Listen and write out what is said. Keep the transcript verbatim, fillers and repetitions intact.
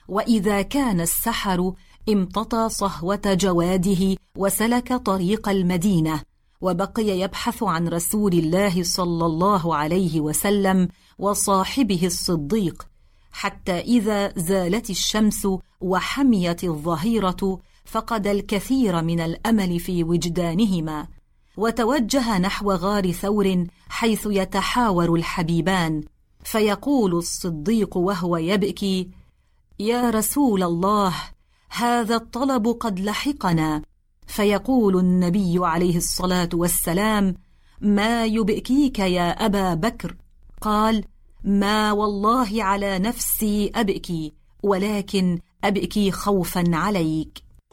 وإذا كان السحر امتطى صهوة جواده وسلك طريق المدينة، وبقي يبحث عن رسول الله صلى الله عليه وسلم وصاحبه الصديق، حتى إذا زالت الشمس وحميت الظهيرة فقد الكثير من الأمل في وجدانهما، وتوجه نحو غار ثور حيث يتحاور الحبيبان، فيقول الصديق وهو يبكي: يا رسول الله، هذا الطلب قد لحقنا. فيقول النبي عليه الصلاة والسلام: ما يبكيك يا أبا بكر؟ قال: ما والله على نفسي أبكي، ولكن أبكي خوفا عليك.